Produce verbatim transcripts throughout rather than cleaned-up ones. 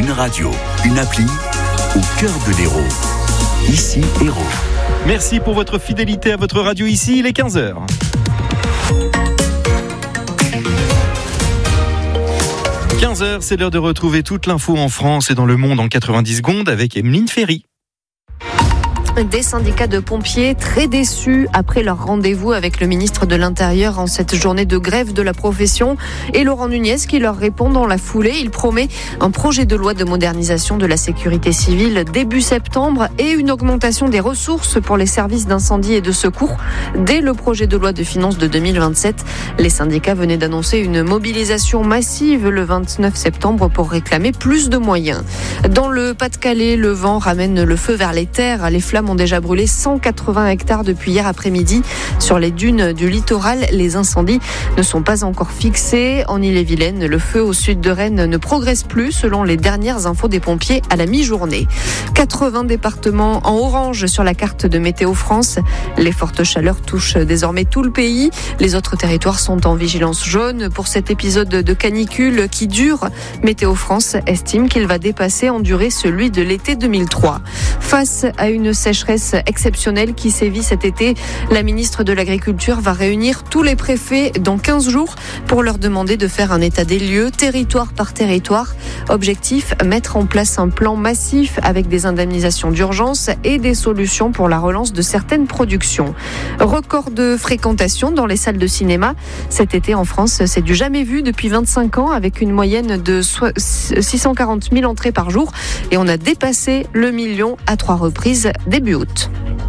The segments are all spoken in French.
Une radio, une appli, au cœur de l'Hérault. Ici, Hérault. Merci pour votre fidélité à votre radio ici, il est quinze heures. quinze heures, c'est l'heure de retrouver toute l'info en France et dans le monde en quatre-vingt-dix secondes avec Emeline Ferry. Des syndicats de pompiers très déçus après leur rendez-vous avec le ministre de l'Intérieur en cette journée de grève de la profession. Et Laurent Nunez qui leur répond dans la foulée. Il promet un projet de loi de modernisation de la sécurité civile début septembre et une augmentation des ressources pour les services d'incendie et de secours dès le projet de loi de finances de deux mille vingt-sept. Les syndicats venaient d'annoncer une mobilisation massive le vingt-neuf septembre pour réclamer plus de moyens. Dans le Pas-de-Calais, le vent ramène le feu vers les terres. Les flammes ont déjà brûlé cent quatre-vingts hectares depuis hier après-midi. Sur les dunes du littoral, les incendies ne sont pas encore fixés. En Ille-et-Vilaine, le feu au sud de Rennes ne progresse plus selon les dernières infos des pompiers à la mi-journée. quatre-vingts départements en orange sur la carte de Météo France. Les fortes chaleurs touchent désormais tout le pays. Les autres territoires sont en vigilance jaune pour cet épisode de canicule qui dure. Météo France estime qu'il va dépasser en durée celui de l'été deux mille trois. Face à une sécheresse exceptionnelle qui sévit cet été, la ministre de l'Agriculture va réunir tous les préfets dans quinze jours pour leur demander de faire un état des lieux, territoire par territoire. Objectif, mettre en place un plan massif avec des indemnisations d'urgence et des solutions pour la relance de certaines productions. Record de fréquentation dans les salles de cinéma. Cet été en France, c'est du jamais vu depuis vingt-cinq ans avec une moyenne de six cent quarante mille entrées par jour et on a dépassé le million à trois reprises début août.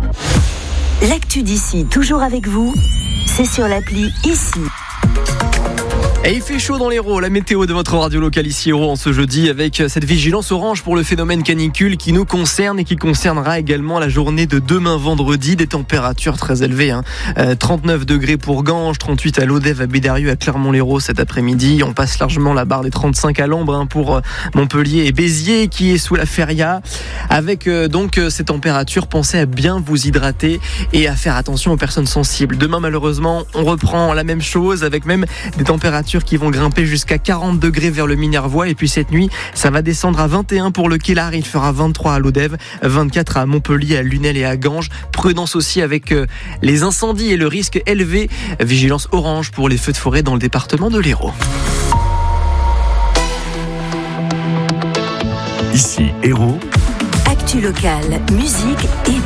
L'actu d'ici, toujours avec vous, c'est sur l'appli Ici. Et il fait chaud dans l'Hérault, la météo de votre radio locale ici Hérault en ce jeudi avec cette vigilance orange pour le phénomène canicule qui nous concerne et qui concernera également la journée de demain vendredi. Des températures très élevées, hein. euh, trente-neuf degrés pour Ganges, trente-huit à Lodève, à Bédarieux, à Clermont-Lérault cet après-midi. On passe largement la barre des trente-cinq à l'ombre hein, pour Montpellier et Béziers qui est sous la feria. Avec euh, donc euh, ces températures, pensez à bien vous hydrater et à faire attention aux personnes sensibles. Demain malheureusement, on reprend la même chose avec même des températures qui vont grimper jusqu'à quarante degrés vers le Minervois et puis cette nuit ça va descendre à vingt et un pour le Kellar, il fera vingt-trois à Lodève, vingt-quatre à Montpellier, à Lunel et à Ganges. Prudence aussi avec euh, les incendies et le risque élevé, vigilance orange pour les feux de forêt dans le département de l'Hérault. Ici Hérault. Actu locale, musique et